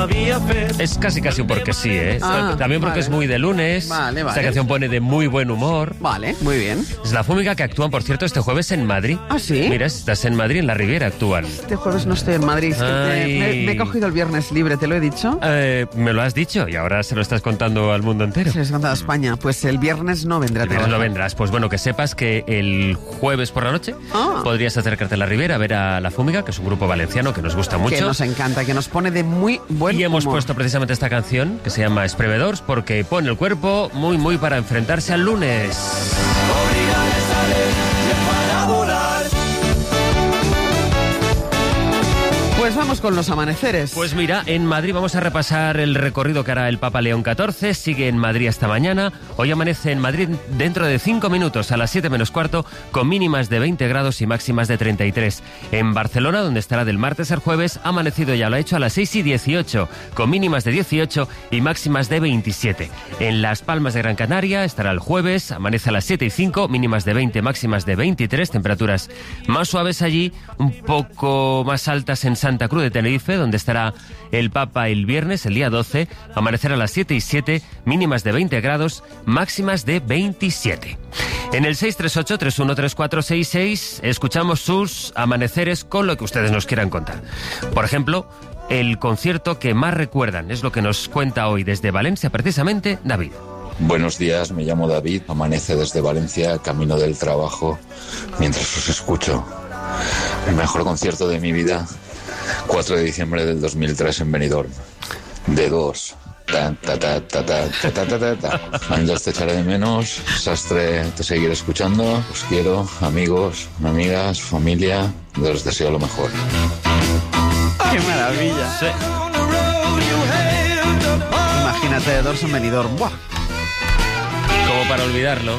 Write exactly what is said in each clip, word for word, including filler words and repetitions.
Es casi casi un porque sí, ¿eh? Ah, También porque vale. es muy de lunes. Vale, vale. Esta canción pone de muy buen humor. Vale, muy bien. Es La Fúmiga, que actúan, por cierto, este jueves en Madrid. ¿Ah, sí? Mira, si estás en Madrid, en la Riviera actúan. Este jueves no estoy en Madrid. Es que me, Ay. me- me he cogido el viernes libre, ¿te lo he dicho? Eh, me lo has dicho y ahora se lo estás contando al mundo entero. Se les ha contado a España. Pues el viernes no vendrá a El viernes no trabajar. vendrás. Pues bueno, que sepas que el jueves por la noche Ah. podrías acercarte a la Riviera a ver a La Fúmiga, que es un grupo valenciano que nos gusta mucho. Que nos encanta, que nos pone de muy buen Y hemos humor. puesto precisamente esta canción, que se llama Esprevedors, porque pone el cuerpo muy, muy para enfrentarse al lunes. Pues vamos con los amaneceres. Pues mira, en Madrid vamos a repasar el recorrido que hará el Papa León catorce. Sigue en Madrid hasta mañana. Hoy amanece en Madrid dentro de cinco minutos, a las siete menos cuarto, con mínimas de veinte grados y máximas de treinta y tres. En Barcelona, donde estará del martes al jueves, ha amanecido, ya lo ha hecho, a las seis y dieciocho, con mínimas de dieciocho y máximas de veintisiete. En Las Palmas de Gran Canaria estará el jueves, amanece a las siete y cinco, mínimas de veinte, máximas de veintitrés, temperaturas más suaves allí, un poco más altas en Santa Cruz de Tenerife, donde estará el Papa el viernes, el día doce, amanecerá a las siete y siete, mínimas de veinte grados, máximas de veintisiete. En el seis tres ocho, tres uno tres cuatro seis seis escuchamos sus amaneceres con lo que ustedes nos quieran contar. Por ejemplo, el concierto que más recuerdan, es lo que nos cuenta hoy desde Valencia, precisamente, David. Buenos días, me llamo David, amanece desde Valencia, camino del trabajo, mientras os escucho. El mejor concierto de mi vida, cuatro de diciembre del dos mil tres en Benidorm. De dos. Ta, ta, ta, ta, ta, ta, ta, ta, ta, ta. Años te echaré de menos, Sastre te seguiré escuchando, os quiero, amigos, amigas, familia, os deseo lo mejor. ¡Qué maravilla! Sí. Imagínate de Dorson Benidorm. ¡Buah! Como para olvidarlo.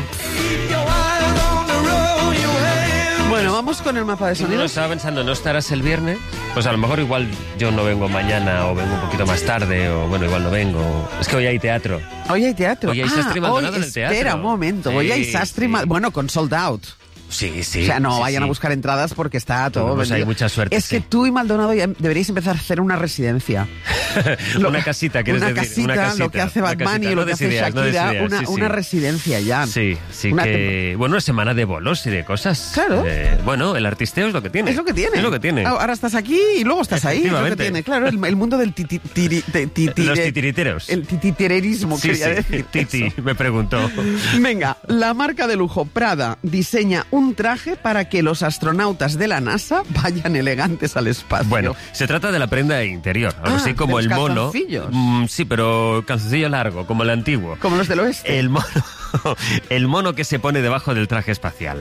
Bueno, vamos con el mapa de Uno sonidos. estaba pensando, ¿no estarás el viernes? Pues a lo mejor igual yo no vengo mañana o vengo un poquito más tarde o bueno, igual no vengo. Es que hoy hay teatro. Hoy hay teatro. Hoy hay ah, Sastre Maldonado hoy, en el teatro. Espera un momento. Sí, hoy hay Sastre sí. Mal- Bueno, con sold out. Sí, sí. O sea, no sí, vayan sí. a buscar entradas porque está todo Pues hay vendido. mucha suerte, Es sí. que tú y Maldonado ya deberíais empezar a hacer una residencia. Lo- una casita, ¿quieres una decir? casita, Una casita, lo que hace una Bad Bunny casita. y lo No que hace des ideas, no des Shakira, ideas, una, sí, sí. una residencia ya. Sí, sí Una que... Bueno, una semana de bolos y de cosas. Claro. Eh, bueno, el artisteo es lo que tiene. Es lo que tiene. Es lo que tiene. Ah, Ahora estás aquí y luego estás ahí. Es lo que Efectivamente. tiene. Claro, el, el mundo del titi, tiri- te- titi- Los de- titiriteros. El tititererismo, Sí, quería sí. decir. Titi, eso. me preguntó. Venga, la marca de lujo Prada diseña un traje para que los astronautas de la NASA vayan elegantes al espacio. Bueno, se trata de la prenda interior, algo Ah, así como de el los mono. calzoncillos. Mm, sí, pero calzoncillo largo, como el antiguo. Como los del oeste. El mono, el mono que se pone debajo del traje espacial.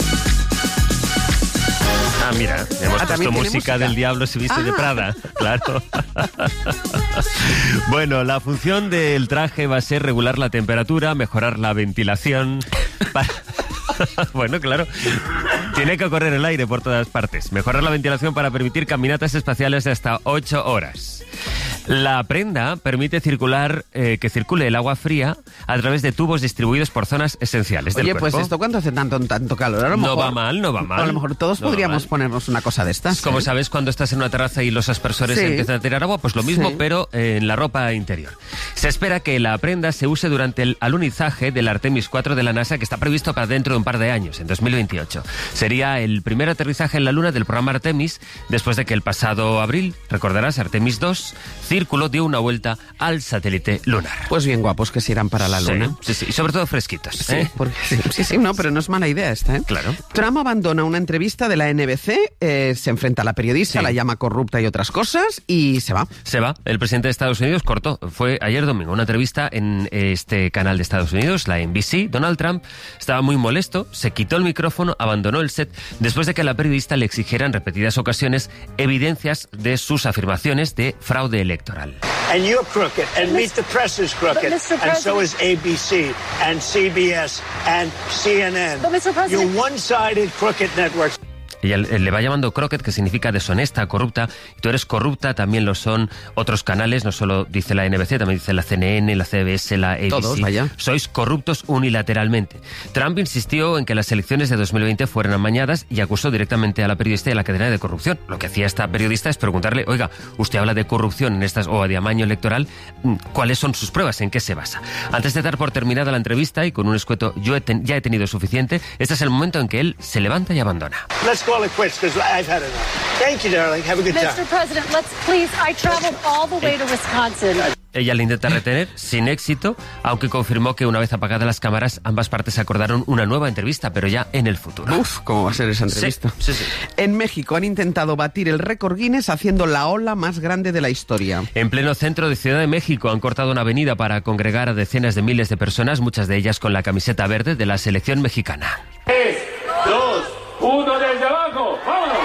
Ah, mira, hemos Ah, puesto ¿también tiene música, música? del Diablo se viste de Ah. Prada, claro. Bueno, la función del traje va a ser regular la temperatura, mejorar la ventilación. Para... Bueno, claro. Tiene que correr el aire por todas partes. Mejorar la ventilación para permitir caminatas espaciales de hasta ocho horas. La prenda permite circular, eh, que circule el agua fría a través de tubos distribuidos por zonas esenciales del Oye, cuerpo. pues esto, ¿cuánto hace tanto, tanto calor? A lo No mejor- va mal, no va mal. A lo mejor todos No va podríamos mal. ponernos una cosa de estas. Como ¿eh? sabes, cuando estás en una terraza y los aspersores Sí. empiezan a tirar agua, pues lo mismo, Sí. pero eh, en la ropa interior. Se espera que la prenda se use durante el alunizaje del Artemis cuatro de la NASA, que está previsto para dentro de un par de años, en dos mil veintiocho. Sería el primer aterrizaje en la Luna del programa Artemis, después de que el pasado abril, recordarás, Artemis dos, círculo dio una vuelta al satélite lunar. Pues bien guapos que se irán para la luna. Sí, sí, sí, y sobre todo fresquitos. Sí, ¿eh? porque- sí, sí, sí, no, pero no es mala idea esta, ¿eh? Claro. Trump abandona una entrevista de la N B C, eh, se enfrenta a la periodista, Sí. la llama corrupta y otras cosas, y se va. Se va. El presidente de Estados Unidos cortó. Fue ayer domingo una entrevista en este canal de Estados Unidos, la N B C. Donald Trump estaba muy molesto, se quitó el micrófono, abandonó el set después de que la periodista le exigiera en repetidas ocasiones evidencias de sus afirmaciones de fraude electoral. And you're crooked, and Meet the Press is crooked, But, Mister and so President- is A B C, and C B S, and C N N. But, Mister President- You're one-sided crooked networks. Ella le va llamando croquet, que significa deshonesta, corrupta. Y tú eres corrupta, también lo son otros canales, no solo dice la N B C, también dice la C N N, la C B S, la A B C. Todos, vaya. Sois corruptos unilateralmente. Trump insistió en que las elecciones de dos mil veinte fueran amañadas y acusó directamente a la periodista y a la cadena de corrupción. Lo que hacía esta periodista es preguntarle, oiga, usted habla de corrupción en estas o de amaño electoral, ¿cuáles son sus pruebas? ¿En qué se basa? Antes de dar por terminada la entrevista y con un escueto yo he ten, ya he tenido suficiente, este es el momento en que él se levanta y abandona. Let's call it quits because I've had enough. Thank you, darling. Have a good time. mister President, let's please. I traveled all the way to Wisconsin. Ella le intenta retener, sin éxito, aunque confirmó que una vez apagadas las cámaras, ambas partes acordaron una nueva entrevista, pero ya en el futuro. Uf, ¿cómo va a ser esa entrevista? Sí, sí, sí. En México han intentado batir el récord Guinness haciendo la ola más grande de la historia. En pleno centro de Ciudad de México han cortado una avenida para congregar a decenas de miles de personas, muchas de ellas con la camiseta verde de la selección mexicana. tres, dos, uno, desde abajo, ¡vámonos!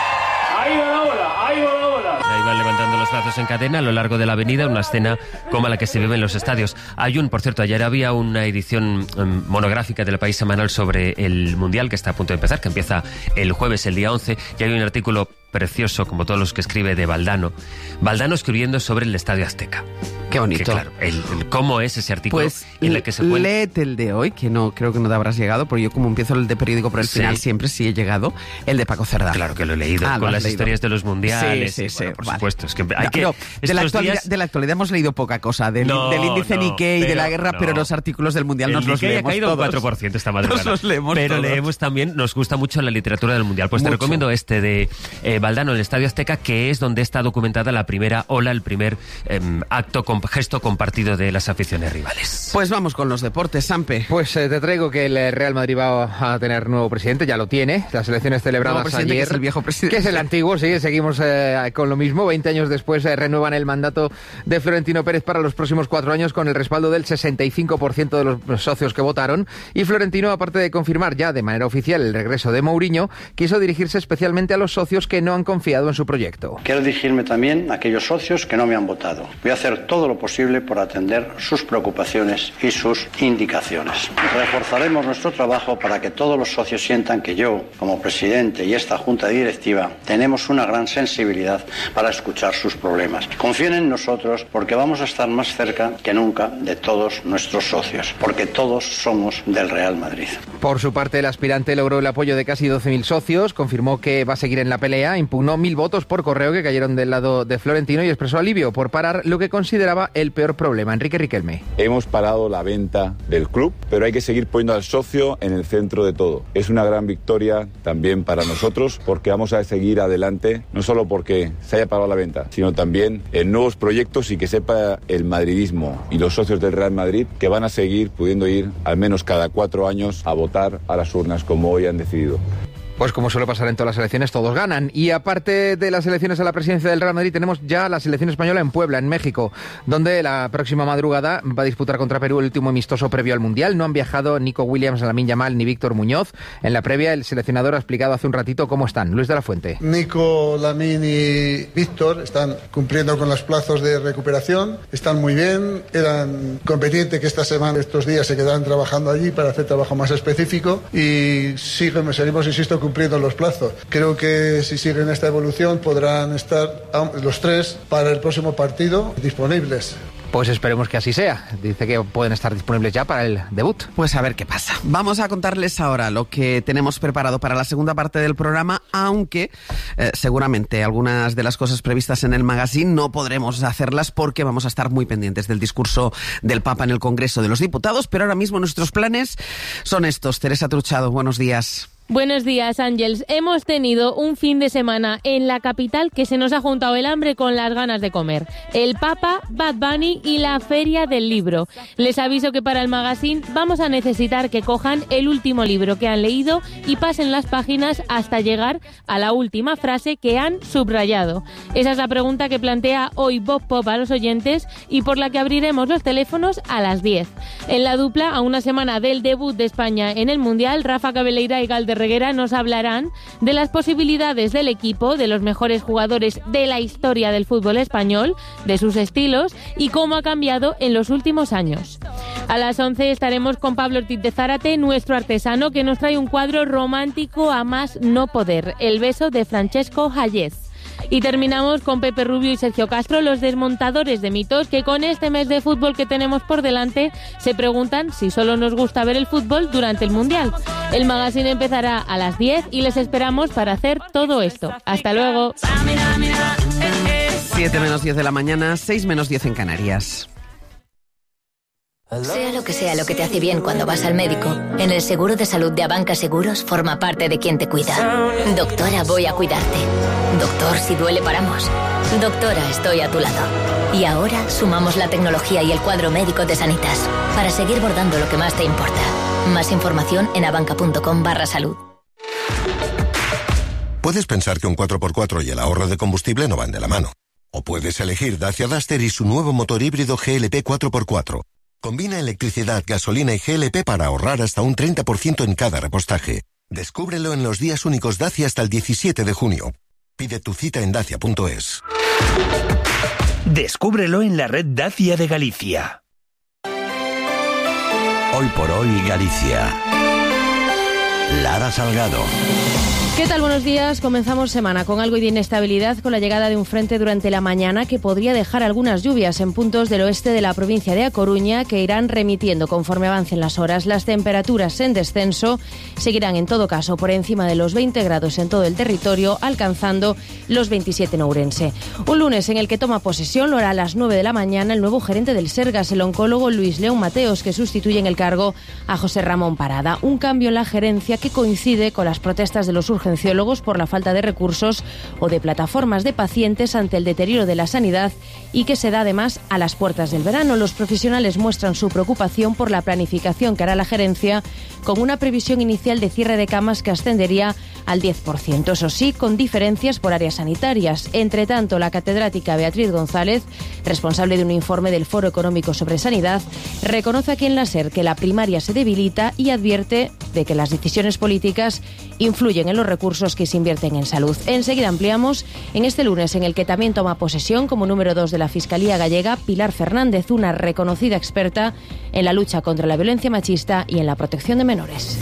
Ahí va la ola, ahí va la ola. Ahí van levantando los brazos en cadena a lo largo de la avenida, una escena como la que se vive en los estadios. Hay un, por cierto, ayer había una edición um, monográfica del País semanal sobre el Mundial que está a punto de empezar, que empieza el jueves, el día once, y hay un artículo precioso, como todos los que escribe, de Valdano. Valdano escribiendo sobre el Estadio Azteca. Qué bonito. Que, claro, el, el cómo es ese artículo Pues en el que se puede... léete el de hoy, que no creo que no te habrás llegado, porque yo como empiezo el de periódico por el Sí. final siempre sí he llegado, el de Paco Cerdá. Claro que lo he leído, Ah, lo con has las leído. historias de los mundiales. Sí, sí, y, bueno, sí, por vale. supuesto. Es que hay No, que... no, de, la estos actualidad, días- de la actualidad hemos leído poca cosa, del, No, del índice no, Nikkei, de pero la guerra, no. pero los artículos del Mundial El nos los Nikkei ha leemos caído un todos. cuatro por ciento esta madrugada. Nos los leemos Pero todos. leemos también, nos gusta mucho la literatura del Mundial. Pues Mucho. te recomiendo este de eh, Valdano, el Estadio Azteca, que es donde está documentada la primera ola, el primer eh, acto, con, gesto compartido de las aficiones rivales. Pues vamos con los deportes, Sampe. Pues eh, te traigo que el Real Madrid va a tener nuevo presidente, ya lo tiene. Las elecciones celebradas Nuevo presidente, ayer. que es el viejo presidente. Que es el antiguo, sí, seguimos eh, con lo mismo. veinte años después eh, renuevan el mandato de Florentino Pérez para los próximos cuatro años con el respaldo del sesenta y cinco por ciento de los socios que votaron. Y Florentino, aparte de confirmar ya de manera oficial el regreso de Mourinho, quiso dirigirse especialmente a los socios que no han confiado en su proyecto. Quiero dirigirme también a aquellos socios que no me han votado. Voy a hacer todo lo posible por atender sus preocupaciones y sus indicaciones. Reforzaremos nuestro trabajo para que todos los socios sientan que yo, como presidente y esta junta directiva, tenemos una gran sensibilidad para escuchar sus problemas. Confíen en nosotros porque vamos a estar más cerca que nunca de todos nuestros socios, porque todos somos del Real Madrid. Por su parte, el aspirante logró el apoyo de casi doce mil socios, confirmó que va a seguir en la pelea, impugnó mil votos por correo que cayeron del lado de Florentino y expresó alivio por parar lo que consideraba el peor problema. Enrique Riquelme. Hemos parado la venta del club, pero hay que seguir poniendo al socio en el centro de todo. Es una gran victoria también para nosotros porque vamos a seguir adelante, no solo porque se haya parado la venta, sino también en nuevos proyectos y que sepa el madridismo y los socios del Real Madrid que van a seguir pudiendo ir al menos cada cuatro años a votar a las urnas como hoy han decidido. Pues como suele pasar en todas las elecciones, todos ganan. Y aparte de las elecciones a la presidencia del Real Madrid, tenemos ya la selección española en Puebla, en México, donde la próxima madrugada va a disputar contra Perú el último amistoso previo al Mundial. No han viajado Nico Williams, Lamine Yamal ni Víctor Muñoz. En la previa, el seleccionador ha explicado hace un ratito cómo están. Luis de la Fuente. Nico, Lamine y Víctor están cumpliendo con los plazos de recuperación, están muy bien, eran competentes que esta semana, estos días se quedarán trabajando allí para hacer trabajo más específico y siguen, seguimos, insisto, cumpliendo los plazos. Creo que si siguen esta evolución podrán estar los tres para el próximo partido disponibles. Pues esperemos que así sea. Dice que pueden estar disponibles ya para el debut. Pues a ver qué pasa. Vamos a contarles ahora lo que tenemos preparado para la segunda parte del programa, aunque eh, seguramente algunas de las cosas previstas en el magazine no podremos hacerlas porque vamos a estar muy pendientes del discurso del Papa en el Congreso de los Diputados, pero ahora mismo nuestros planes son estos. Teresa Truchado, buenos días. Buenos días, Ángels. Hemos tenido un fin de semana en la capital que se nos ha juntado el hambre con las ganas de comer. El Papa, Bad Bunny y la Feria del Libro. Les aviso que para el magazine vamos a necesitar que cojan el último libro que han leído y pasen las páginas hasta llegar a la última frase que han subrayado. Esa es la pregunta que plantea hoy Bob Pop a los oyentes y por la que abriremos los teléfonos a las diez. En la dupla, a una semana del debut de España en el Mundial, Rafa Cabeleira y Galder Reguera nos hablarán de las posibilidades del equipo, de los mejores jugadores de la historia del fútbol español, de sus estilos y cómo ha cambiado en los últimos años. A las once estaremos con Pablo Ortiz de Zárate, nuestro artesano, que nos trae un cuadro romántico a más no poder, El beso de Francesco Hayez. Y terminamos con Pepe Rubio y Sergio Castro, los desmontadores de mitos, que con este mes de fútbol que tenemos por delante se preguntan si solo nos gusta ver el fútbol durante el Mundial. El magazine empezará a las diez y les esperamos para hacer todo esto. ¡Hasta luego! siete menos diez de la mañana, seis menos diez en Canarias. Sea lo que sea lo que te hace bien cuando vas al médico, en el seguro de salud de Abanca Seguros forma parte de quien te cuida. Doctora, voy a cuidarte. Doctor, si duele paramos. Doctora, estoy a tu lado. Y ahora sumamos la tecnología y el cuadro médico de Sanitas para seguir bordando lo que más te importa. Más información en abanca.com barra salud. Puedes pensar que un cuatro por cuatro y el ahorro de combustible no van de la mano. O puedes elegir Dacia Duster y su nuevo motor híbrido G L P cuatro por cuatro. Combina electricidad, gasolina y G L P para ahorrar hasta un treinta por ciento en cada repostaje. Descúbrelo en los días únicos Dacia hasta el diecisiete de junio. Pide tu cita en dacia punto es. Descúbrelo en la red Dacia de Galicia. Hoy por hoy Galicia. Lara Salgado. ¿Qué tal? Buenos días. Comenzamos semana con algo de inestabilidad con la llegada de un frente durante la mañana que podría dejar algunas lluvias en puntos del oeste de la provincia de A Coruña que irán remitiendo conforme avancen las horas. Las temperaturas en descenso seguirán en todo caso por encima de los veinte grados en todo el territorio, alcanzando los veintisiete en Ourense. Un lunes en el que toma posesión, lo hará a las nueve de la mañana, el nuevo gerente del Sergas, el oncólogo Luis León Mateos, que sustituye en el cargo a José Ramón Parada. Un cambio en la gerencia que coincide con las protestas de los urgenciólogos por la falta de recursos o de plataformas de pacientes ante el deterioro de la sanidad y que se da además a las puertas del verano. Los profesionales muestran su preocupación por la planificación que hará la gerencia con una previsión inicial de cierre de camas que ascendería al diez por ciento, eso sí, con diferencias por áreas sanitarias. Entre tanto, la catedrática Beatriz González, responsable de un informe del Foro Económico sobre Sanidad, reconoce aquí en la SER que la primaria se debilita y advierte de que las decisiones políticas influyen en los recursos que se invierten en salud. Enseguida ampliamos en este lunes en el que también toma posesión como número dos de la Fiscalía Gallega Pilar Fernández, una reconocida experta en la lucha contra la violencia machista y en la protección de menores.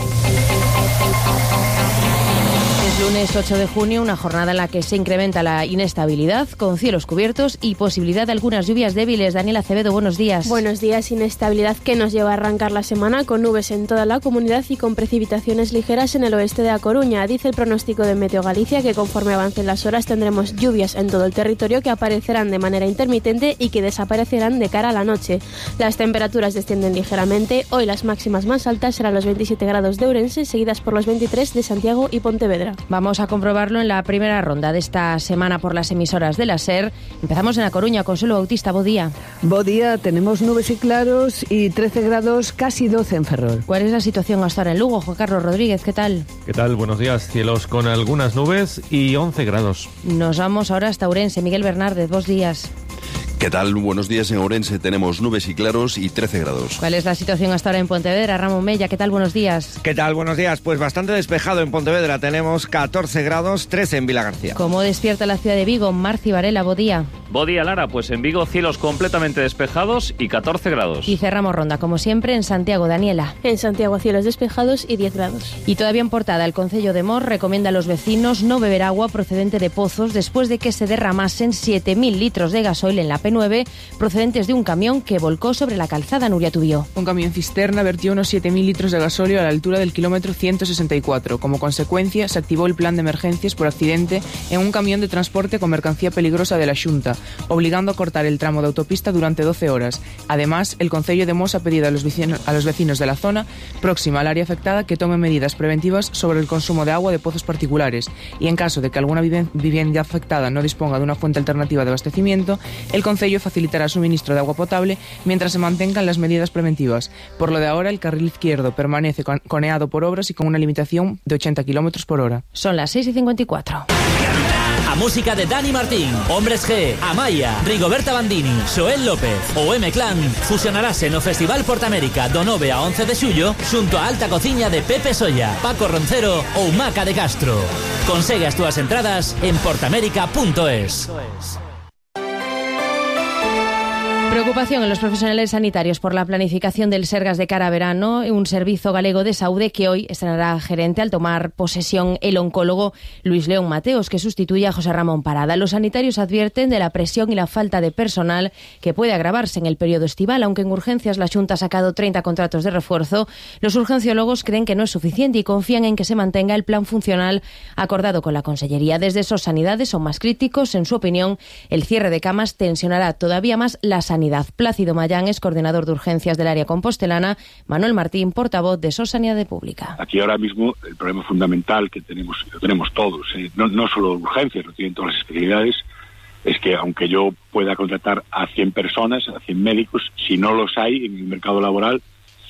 Es lunes ocho de junio, una jornada en la que se incrementa la inestabilidad, con cielos cubiertos y posibilidad de algunas lluvias débiles. Daniela Acevedo, buenos días. Buenos días, inestabilidad que nos lleva a arrancar la semana con nubes en toda la comunidad y con precipitaciones ligeras en el oeste de A Coruña. Dice el pronóstico de Meteo Galicia que conforme avancen las horas tendremos lluvias en todo el territorio que aparecerán de manera intermitente y que desaparecerán de cara a la noche. Las temperaturas descienden ligeramente. Hoy las máximas más altas serán los veintisiete grados de Ourense, seguidas por los veintitrés de Santiago y Pontevedra. Vamos a comprobarlo en la primera ronda de esta semana por las emisoras de la SER. Empezamos en A Coruña. Consuelo Bautista, bo día. Bo día, tenemos nubes y claros y trece grados, casi doce en Ferrol. ¿Cuál es la situación hasta ahora en Lugo? Juan Carlos Rodríguez, ¿qué tal? ¿Qué tal? Buenos días. Cielos con algunas nubes y once grados. Nos vamos ahora hasta Ourense. Miguel Bernárdez, dos días. ¿Qué tal? Buenos días. En Ourense tenemos nubes y claros y trece grados. ¿Cuál es la situación hasta ahora en Pontevedra? Ramón Mella, ¿qué tal? Buenos días. ¿Qué tal? Buenos días. Pues bastante despejado en Pontevedra. Tenemos catorce grados, trece en Vilagarcía. ¿Cómo despierta la ciudad de Vigo? Marci Varela, bo día. Bo día, Lara. Pues en Vigo cielos completamente despejados y catorce grados. Y cerramos ronda, como siempre, en Santiago. Daniela. En Santiago cielos despejados y diez grados. Y todavía en Portada, el Concello de Mos recomienda a los vecinos no beber agua procedente de pozos después de que se derramasen siete mil litros de gasoil en la P nueve procedentes de un camión que volcó sobre la calzada. Nuria Tubío. Un camión cisterna vertió unos siete mil litros de gasóleo a la altura del kilómetro ciento sesenta y cuatro. Como consecuencia, se activó el plan de emergencias por accidente en un camión de transporte con mercancía peligrosa de la Xunta, obligando a cortar el tramo de autopista durante doce horas. Además, el Concello de Mos ha pedido a los vecinos, a los vecinos de la zona próxima al área afectada que tomen medidas preventivas sobre el consumo de agua de pozos particulares y en caso de que alguna vivienda afectada no disponga de una fuente alternativa de abastecimiento, el Concello facilitará suministro de agua potable mientras se mantengan las medidas preventivas. Por lo de ahora, el carril izquierdo permanece coneado por obras y con una limitación de ochenta kilómetros por hora. Son las seis y cincuenta y cuatro. A música de Dani Martín, Hombres G, Amaya, Rigoberta Bandini, Xoel López ou M-Clan fusionarase no Festival Portamérica do nove a once de xullo xunto a alta cociña de Pepe Solla, Paco Roncero ou Maca de Castro. Consegue as túas entradas en portamérica punto es. Preocupación en los profesionales sanitarios por la planificación del Sergas de cara a verano, un servicio galego de saúde que hoy estrenará gerente al tomar posesión el oncólogo Luis León Mateos, que sustituye a José Ramón Parada. Los sanitarios advierten de la presión y la falta de personal que puede agravarse en el periodo estival. Aunque en urgencias la Xunta ha sacado treinta contratos de refuerzo, los urgenciólogos creen que no es suficiente y confían en que se mantenga el plan funcional acordado con la Consellería. Desde SOS Sanidades son más críticos. En su opinión, el cierre de camas tensionará todavía más la sanidad. Plácido Mayán es coordinador de urgencias del área compostelana. Manuel Martín, portavoz de SOS Sanidad Pública. Aquí ahora mismo el problema fundamental que tenemos, lo tenemos todos, eh, no, no solo urgencias, lo tienen todas las especialidades, es que aunque yo pueda contratar a cien personas, a cien médicos, si no los hay en el mercado laboral,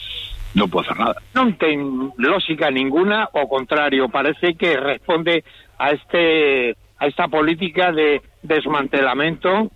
no puedo hacer nada. Non ten lógica ninguna, o contrario, parece que responde a este a esta política de desmantelamento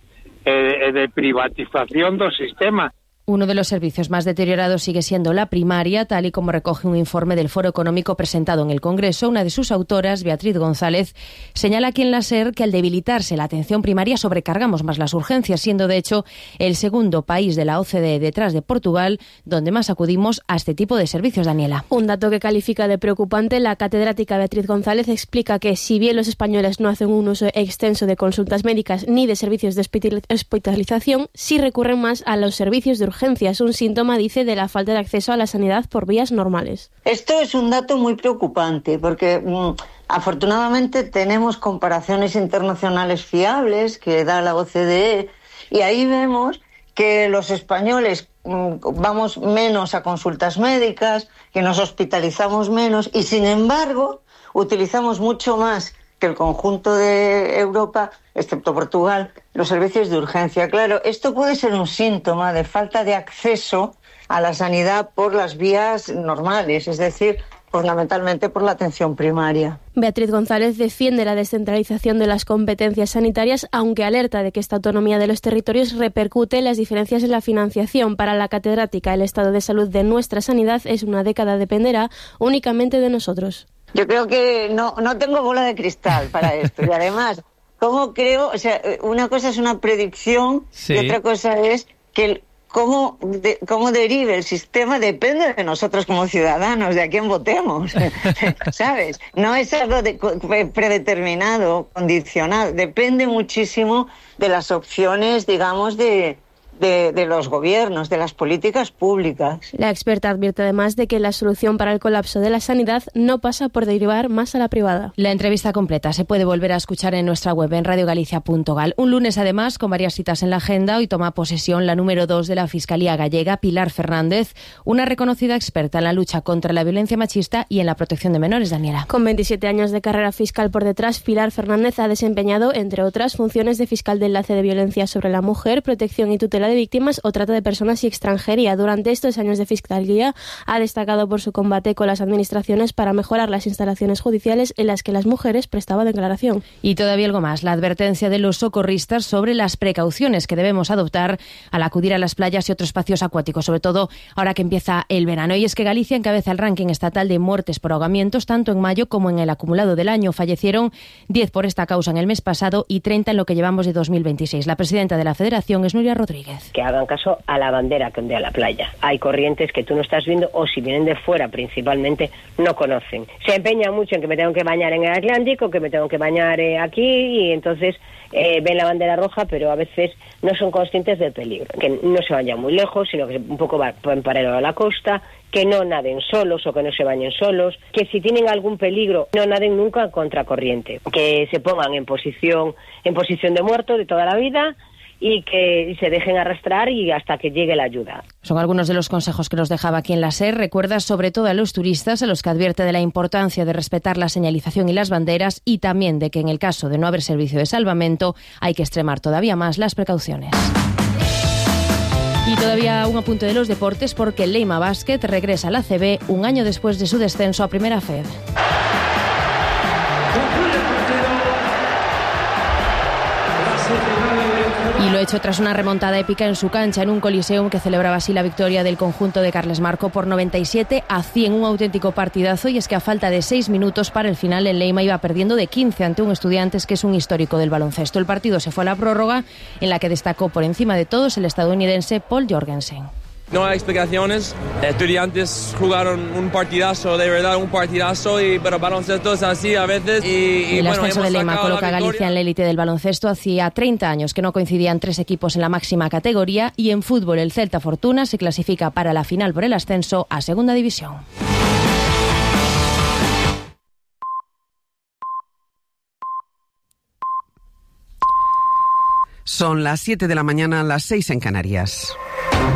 e de privatización do sistema. Uno de los servicios más deteriorados sigue siendo la primaria, tal y como recoge un informe del Foro Económico presentado en el Congreso. Una de sus autoras, Beatriz González, señala aquí en la SER que al debilitarse la atención primaria sobrecargamos más las urgencias, siendo de hecho el segundo país de la O C D E detrás de Portugal donde más acudimos a este tipo de servicios. Daniela. Un dato que califica de preocupante, la catedrática Beatriz González explica que si bien los españoles no hacen un uso extenso de consultas médicas ni de servicios de hospitalización, sí recurren más a los servicios de urgencias, un síntoma, dice, de la falta de acceso a la sanidad por vías normales. Esto es un dato muy preocupante porque mmm, afortunadamente tenemos comparaciones internacionales fiables que da la O C D E y ahí vemos que los españoles mmm, vamos menos a consultas médicas, que nos hospitalizamos menos y sin embargo utilizamos mucho más que el conjunto de Europa, excepto Portugal, los servicios de urgencia. Claro, esto puede ser un síntoma de falta de acceso a la sanidad por las vías normales, es decir, fundamentalmente por la atención primaria. Beatriz González defiende la descentralización de las competencias sanitarias, aunque alerta de que esta autonomía de los territorios repercute en las diferencias en la financiación. Para la catedrática, el estado de salud de nuestra sanidad es una década dependerá únicamente de nosotros. Yo creo que no, no tengo bola de cristal para esto. Y además, ¿cómo creo? O sea, una cosa es una predicción sí. y otra cosa es que el, cómo, de, cómo derive el sistema depende de nosotros como ciudadanos, de a quién votemos, ¿sabes? No es algo de, predeterminado, condicional. Depende muchísimo de las opciones, digamos, de... De, de los gobiernos, de las políticas públicas. La experta advierte además de que la solución para el colapso de la sanidad no pasa por derivar más a la privada. La entrevista completa se puede volver a escuchar en nuestra web en radio galicia punto gal. Un lunes además con varias citas en la agenda. Hoy toma posesión la número dos de la Fiscalía Gallega, Pilar Fernández, una reconocida experta en la lucha contra la violencia machista y en la protección de menores. Daniela. Con veintisiete años de carrera fiscal por detrás, Pilar Fernández ha desempeñado, entre otras, funciones de fiscal de enlace de violencia sobre la mujer, protección y tutela de víctimas o trata de personas y extranjería. Durante estos años de fiscalía ha destacado por su combate con las administraciones para mejorar las instalaciones judiciales en las que las mujeres prestaban declaración. Y todavía algo más, la advertencia de los socorristas sobre las precauciones que debemos adoptar al acudir a las playas y otros espacios acuáticos, sobre todo ahora que empieza el verano. Y es que Galicia encabeza el ranking estatal de muertes por ahogamientos, tanto en mayo como en el acumulado del año. Fallecieron diez por esta causa en el mes pasado y treinta en lo que llevamos de dos mil veintiséis. La presidenta de la Federación es Nuria Rodríguez. Que hagan caso a la bandera que ondea la playa. Hay corrientes que tú no estás viendo o si vienen de fuera principalmente no conocen. Se empeña mucho en que me tengo que bañar en el Atlántico, que me tengo que bañar eh, aquí y entonces eh, ven la bandera roja pero a veces no son conscientes del peligro. Que no se vayan muy lejos, sino que un poco va en paralelo a la costa, que no naden solos o que no se bañen solos, que si tienen algún peligro no naden nunca en contracorriente, que se pongan en posición, en posición de muerto de toda la vida y que se dejen arrastrar y hasta que llegue la ayuda. Son algunos de los consejos que nos dejaba aquí en la SER. Recuerda sobre todo a los turistas, a los que advierte de la importancia de respetar la señalización y las banderas y también de que en el caso de no haber servicio de salvamento hay que extremar todavía más las precauciones. Y todavía un apunte de los deportes porque el Leima Basket regresa a la A C B un año después de su descenso a Primera Fed. Y lo hecho tras una remontada épica en su cancha, en un Coliseum que celebraba así la victoria del conjunto de Carles Marco por noventa y siete a cien, un auténtico partidazo, y es que a falta de seis minutos para el final el Leima iba perdiendo de quince ante un Estudiantes que es un histórico del baloncesto. El partido se fue a la prórroga, en la que destacó por encima de todos el estadounidense Paul Jorgensen. No hay explicaciones. Estudiantes jugaron un partidazo, de verdad, un partidazo, y, pero baloncesto es así a veces. Y, y, el bueno, ascenso de Leima coloca a la Galicia en la élite del baloncesto. Hacía treinta años que no coincidían tres equipos en la máxima categoría, y en fútbol el Celta Fortuna se clasifica para la final por el ascenso a Segunda División. Son las siete de la mañana, las seis en Canarias.